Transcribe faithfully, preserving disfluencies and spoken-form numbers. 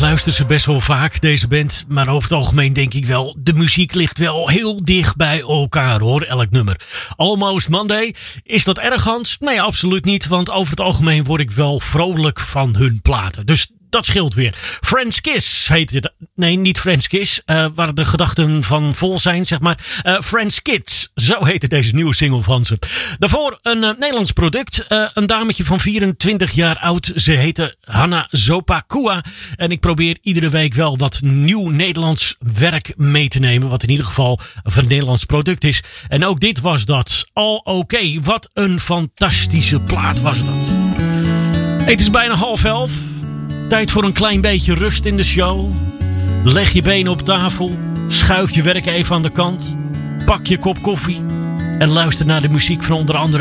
luister ze best wel vaak, deze band. Maar over het algemeen denk ik wel, de muziek ligt wel heel dicht bij elkaar hoor, elk nummer. Almost Monday, is dat erg, Hans? Nee, absoluut niet, want over het algemeen word ik wel vrolijk van hun platen. Dus dat scheelt weer. French Kiss heet het. Nee, niet French Kiss. Uh, waar de gedachten van vol zijn, zeg maar. Uh, French Kids. Zo heette deze nieuwe single van ze. Daarvoor een uh, Nederlands product. Uh, een dametje van vierentwintig jaar oud. Ze heette Hanna Zopakua. En ik probeer iedere week wel wat nieuw Nederlands werk mee te nemen. Wat in ieder geval een Nederlands product is. En ook dit was dat. All oké. Wat een fantastische plaat was dat. Het is bijna half elf. Tijd voor een klein beetje rust in de show. Leg je benen op tafel. Schuif je werk even aan de kant. Pak je kop koffie. En luister naar de muziek van onder andere